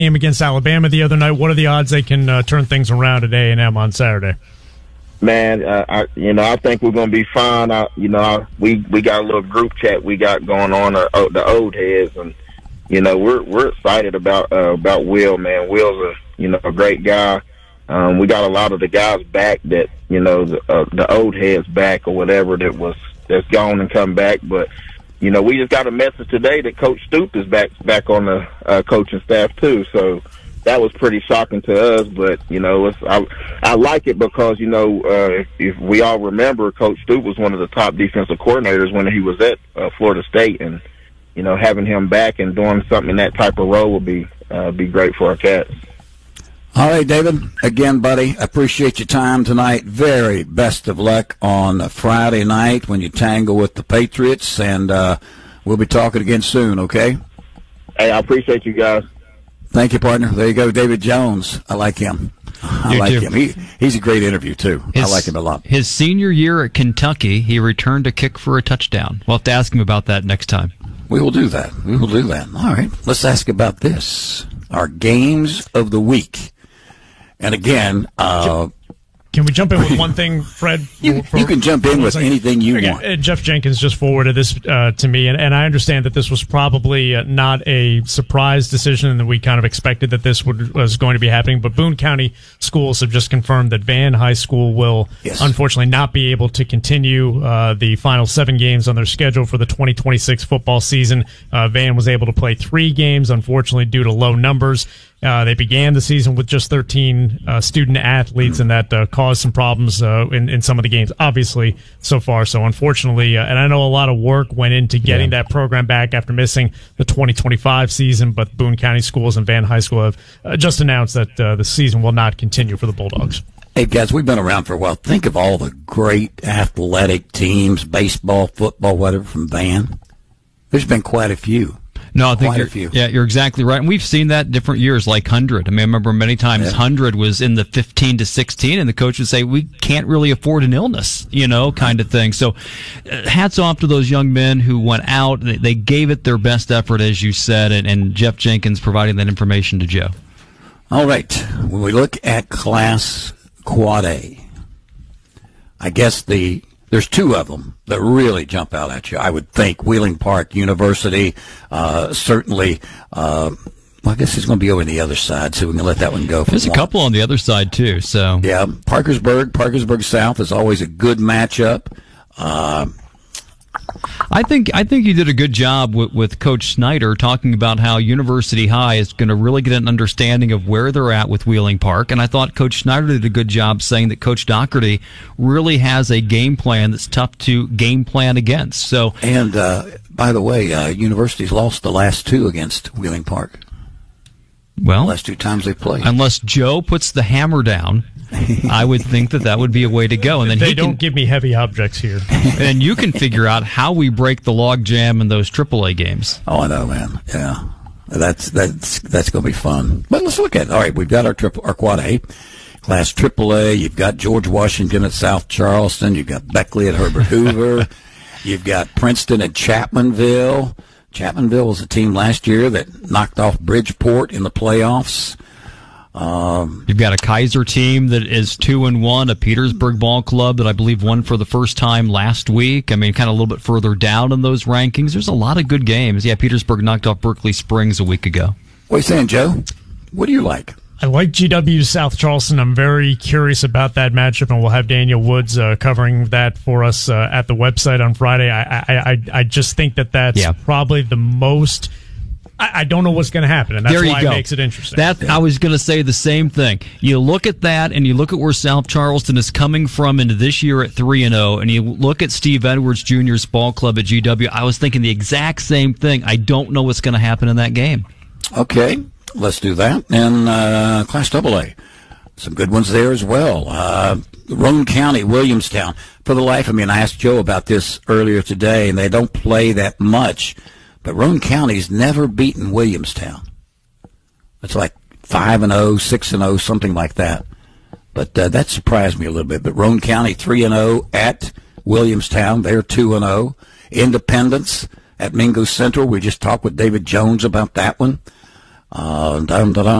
game against Alabama the other night. What are the odds they can turn things around at A&M on Saturday? Man, I think we're going to be fine. We got a little group chat we got going on, the old heads, and we're excited about Will. Man, Will's a great guy. We got a lot of the guys back that the old heads back or whatever that's gone and come back, but. We just got a message today that Coach Stoop is back on the coaching staff too. So that was pretty shocking to us. But I like it because if we all remember, Coach Stoop was one of the top defensive coordinators when he was at Florida State, and having him back and doing something in that type of role would be great for our Cats. All right, David. Again, buddy, appreciate your time tonight. Very best of luck on Friday night when you tangle with the Patriots, and we'll be talking again soon, okay? Hey, I appreciate you guys. Thank you, partner. There you go, David Jones. I like him. I like him. He's a great interview, too. I like him a lot. His senior year at Kentucky, he returned a kick for a touchdown. We'll have to ask him about that next time. We will do that. All right, let's ask about this. Our games of the week. And again, can we jump in with one thing, Fred? You can jump in with anything you want. Jeff Jenkins just forwarded this to me, and I understand that this was probably not a surprise decision and that we kind of expected that this was going to be happening, but Boone County Schools have just confirmed that Van High School will unfortunately not be able to continue the final 7 games on their schedule for the 2026 football season. Van was able to play 3 games, unfortunately, due to low numbers. They began the season with just 13 student athletes, and that caused some problems in some of the games, obviously, so far. So, unfortunately, and I know a lot of work went into getting that program back after missing the 2025 season, but Boone County Schools and Van High School have just announced that the season will not continue for the Bulldogs. Hey, guys, we've been around for a while. Think of all the great athletic teams, baseball, football, whatever, from Van. There's been quite a few. No, I think you're exactly right. And we've seen that different years, like 100. I mean, I remember many times 100 was in the 15 to 16, and the coach would say, we can't really afford an illness, kind of thing. So hats off to those young men who went out. They gave it their best effort, as you said, and Jeff Jenkins providing that information to Joe. All right. When we look at Class Quad A, I guess there's 2 of them that really jump out at you. I would think Wheeling Park University, certainly. I guess it's going to be over on the other side, so we can let that one go. There's a couple on the other side too. So yeah, Parkersburg South is always a good matchup. I think you did a good job with Coach Snyder talking about how University High is going to really get an understanding of where they're at with Wheeling Park, and I thought Coach Snyder did a good job saying that Coach Doherty really has a game plan that's tough to game plan against. So, and by the way, University's lost the last 2 against Wheeling Park. Well, the last 2 times they played. Unless Joe puts the hammer down, I would think that would be a way to go. And then they don't give me heavy objects here. And you can figure out how we break the log jam in those AAA games. Oh, I know, man. Yeah, that's going to be fun. But let's look at it. All right, we've got our Quad A. Class AAA, you've got George Washington at South Charleston. You've got Beckley at Herbert Hoover. You've got Princeton at Chapmanville. Chapmanville was a team last year that knocked off Bridgeport in the playoffs. You've got a Kaiser team that is 2-1, a Petersburg ball club that I believe won for the first time last week. I mean, kind of a little bit further down in those rankings. There's a lot of good games. Yeah, Petersburg knocked off Berkeley Springs a week ago. What are you saying, Joe? What do you like? I like GW South Charleston. I'm very curious about that matchup, and we'll have Daniel Woods covering that for us at the website on Friday. I just think that's probably the most. I don't know what's going to happen, and that's why it makes it interesting. I was going to say the same thing. You look at that, and you look at where South Charleston is coming from into this year at 3-0, and you look at Steve Edwards Jr.'s ball club at GW. I was thinking the exact same thing. I don't know what's going to happen in that game. Okay, let's do that. And Class AA, some good ones there as well. Roane County, Williamstown. For the life of me, and I asked Joe about this earlier today, and they don't play that much. But Roane County's never beaten Williamstown. It's like 5-0, 6-0, something like that. But that surprised me a little bit. But Roane County 3-0 at Williamstown. They're 2-0. Independence at Mingo Central. We just talked with David Jones about that one. Dun, dun, dun.